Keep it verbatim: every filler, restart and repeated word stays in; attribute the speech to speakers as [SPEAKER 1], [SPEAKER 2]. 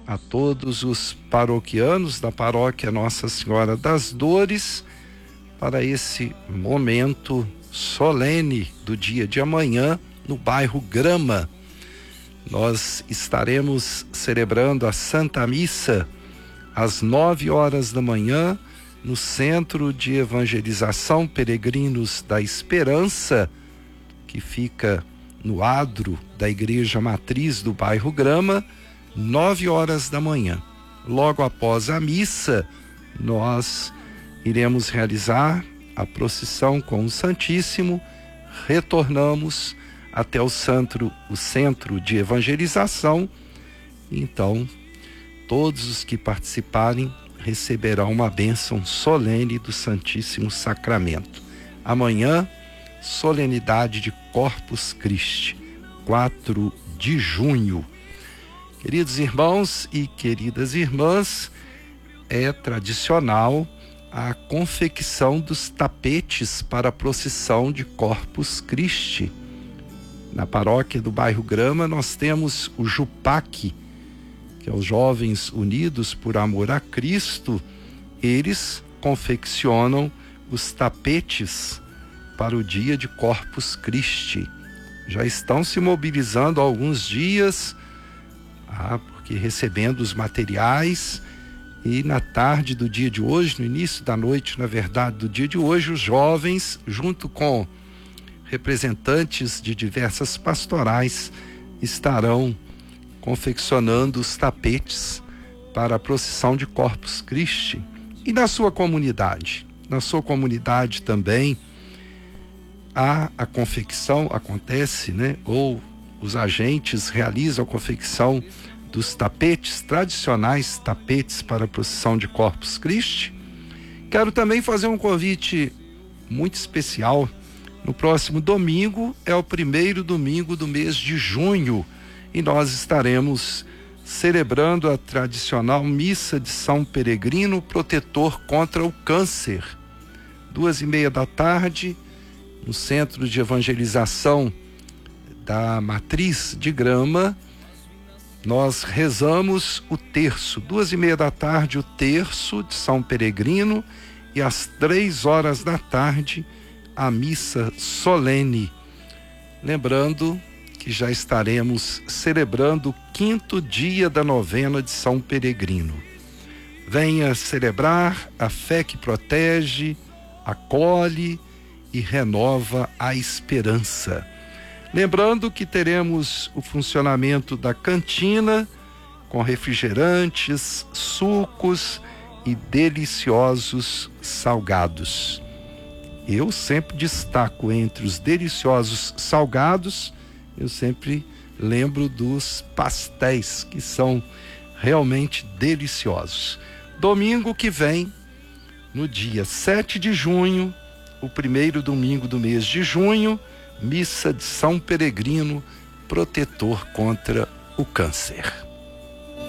[SPEAKER 1] a todos os paroquianos da paróquia Nossa Senhora das Dores para esse momento solene do dia de amanhã no bairro Grama. Nós estaremos celebrando a Santa Missa às nove horas da manhã no Centro de Evangelização Peregrinos da Esperança, que fica no adro da Igreja Matriz do bairro Grama, nove horas da manhã. Logo após a missa, nós iremos realizar a procissão com o Santíssimo, retornamos até o centro, o centro de evangelização. Então, todos os que participarem receberão uma bênção solene do Santíssimo Sacramento. Amanhã, solenidade de Corpus Christi, quatro de junho. Queridos irmãos e queridas irmãs, é tradicional a confecção dos tapetes para a procissão de Corpus Christi. Na paróquia do bairro Grama, nós temos o Jupac, que é os Jovens Unidos por Amor a Cristo. Eles confeccionam os tapetes para o dia de Corpus Christi. Já estão se mobilizando há alguns dias, ah, porque recebendo os materiais, e na tarde do dia de hoje, no início da noite, na verdade, do dia de hoje, os jovens, junto com representantes de diversas pastorais, estarão confeccionando os tapetes para a procissão de Corpus Christi. E na sua comunidade? Na sua comunidade também há a confecção, acontece, né? Ou os agentes realizam a confecção dos tapetes, tradicionais tapetes para a procissão de Corpus Christi. Quero também fazer um convite muito especial. No próximo domingo é o primeiro domingo do mês de junho e nós estaremos celebrando a tradicional missa de São Peregrino, protetor contra o câncer. Duas e meia da tarde, no Centro de Evangelização da Matriz de Grama, nós rezamos o terço. Duas e meia da tarde, o terço de São Peregrino, e às três horas da tarde, a missa solene. Lembrando que já estaremos celebrando o quinto dia da novena de São Peregrino. Venha celebrar a fé que protege, acolhe e renova a esperança. Lembrando que teremos o funcionamento da cantina com refrigerantes, sucos e deliciosos salgados. Eu sempre destaco entre os deliciosos salgados, eu sempre lembro dos pastéis, que são realmente deliciosos. Domingo que vem, no dia sete de junho, o primeiro domingo do mês de junho, missa de São Peregrino, protetor contra o câncer.